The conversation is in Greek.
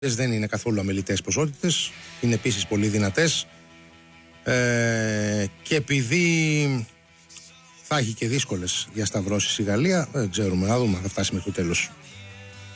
δεν είναι καθόλου αμεληταίες ποσότητες, είναι επίσης πολύ δυνατές, και επειδή θα έχει και δύσκολες διασταυρώσεις η Γαλλία, δεν ξέρουμε, να δούμε αν θα φτάσει μέχρι το τέλος.